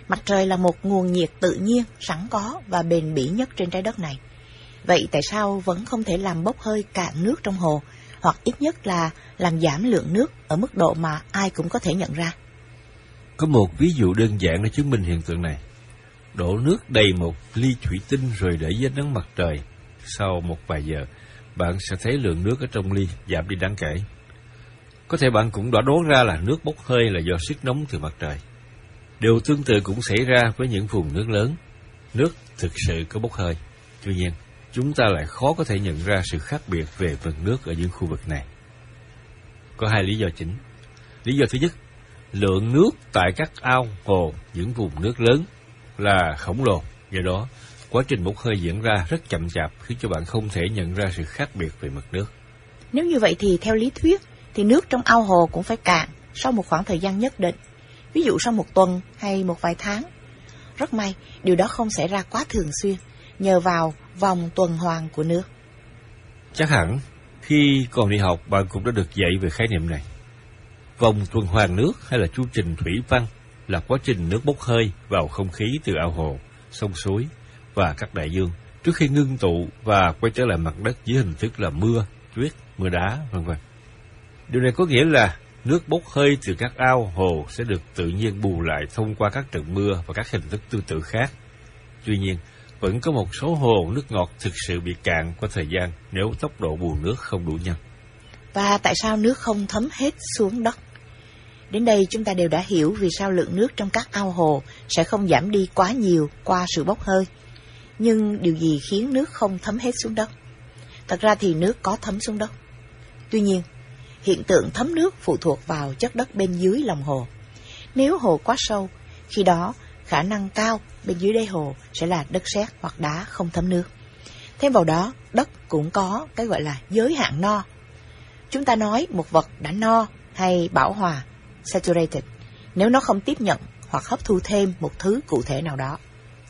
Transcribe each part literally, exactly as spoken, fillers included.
Mặt trời là một nguồn nhiệt tự nhiên, sẵn có và bền bỉ nhất trên trái đất này. Vậy tại sao vẫn không thể làm bốc hơi cạn nước trong hồ, hoặc ít nhất là làm giảm lượng nước ở mức độ mà ai cũng có thể nhận ra? Có một ví dụ đơn giản để chứng minh hiện tượng này. Đổ nước đầy một ly thủy tinh rồi để dưới nắng mặt trời. Sau một vài giờ, bạn sẽ thấy lượng nước ở trong ly giảm đi đáng kể. Có thể bạn cũng đã đoán ra là nước bốc hơi là do sức nóng từ mặt trời. Điều tương tự cũng xảy ra với những vùng nước lớn. Nước thực sự có bốc hơi. Tuy nhiên, chúng ta lại khó có thể nhận ra sự khác biệt về phần nước ở những khu vực này. Có hai lý do chính. Lý do thứ nhất, lượng nước tại các ao, hồ, những vùng nước lớn là khổng lồ. Do đó, quá trình bốc hơi diễn ra rất chậm chạp khiến cho bạn không thể nhận ra sự khác biệt về mực nước. Nếu như vậy thì theo lý thuyết, thì nước trong ao hồ cũng phải cạn sau một khoảng thời gian nhất định. Ví dụ sau một tuần hay một vài tháng. Rất may, điều đó không xảy ra quá thường xuyên, nhờ vào vòng tuần hoàn của nước. Chắc hẳn, khi còn đi học, bạn cũng đã được dạy về khái niệm này. Vòng tuần hoàn nước hay là chu trình thủy văn là quá trình nước bốc hơi vào không khí từ ao hồ, sông suối và các đại dương trước khi ngưng tụ và quay trở lại mặt đất dưới hình thức là mưa, tuyết, mưa đá, vân vân. Điều này có nghĩa là nước bốc hơi từ các ao, hồ sẽ được tự nhiên bù lại thông qua các trận mưa và các hình thức tương tự khác. Tuy nhiên, vẫn có một số hồ nước ngọt thực sự bị cạn qua thời gian nếu tốc độ bù nước không đủ nhanh. Và tại sao nước không thấm hết xuống đất? Đến đây chúng ta đều đã hiểu vì sao lượng nước trong các ao hồ sẽ không giảm đi quá nhiều qua sự bốc hơi. Nhưng điều gì khiến nước không thấm hết xuống đất? Thật ra thì nước có thấm xuống đất. Tuy nhiên, hiện tượng thấm nước phụ thuộc vào chất đất bên dưới lòng hồ. Nếu hồ quá sâu, khi đó khả năng cao bên dưới đáy hồ sẽ là đất sét hoặc đá không thấm nước. Thêm vào đó, đất cũng có cái gọi là giới hạn no. Chúng ta nói một vật đã no hay bão hòa, saturated, nếu nó không tiếp nhận hoặc hấp thu thêm một thứ cụ thể nào đó.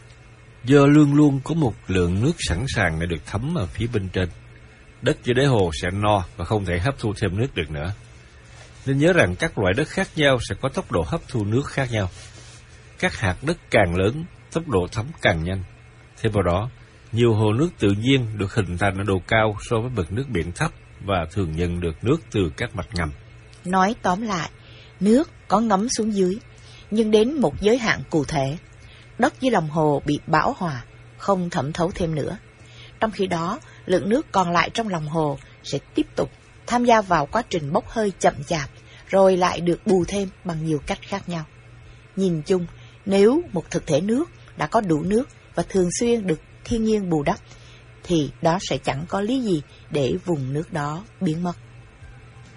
Do luôn luôn có một lượng nước sẵn sàng để được thấm ở phía bên trên, đất dưới đáy hồ sẽ no và không thể hấp thu thêm nước được nữa. Nên nhớ rằng các loại đất khác nhau sẽ có tốc độ hấp thu nước khác nhau. Các hạt đất càng lớn, tốc độ thấm càng nhanh. Thêm vào đó, nhiều hồ nước tự nhiên được hình thành ở độ cao so với mực nước biển thấp và thường nhận được nước từ các mạch ngầm. Nói tóm lại, nước có ngấm xuống dưới, nhưng đến một giới hạn cụ thể, đất dưới lòng hồ bị bão hòa, không thẩm thấu thêm nữa. Trong khi đó, lượng nước còn lại trong lòng hồ sẽ tiếp tục tham gia vào quá trình bốc hơi chậm chạp, rồi lại được bù thêm bằng nhiều cách khác nhau. Nhìn chung, nếu một thực thể nước đã có đủ nước và thường xuyên được thiên nhiên bù đắp, thì đó sẽ chẳng có lý gì để vùng nước đó biến mất.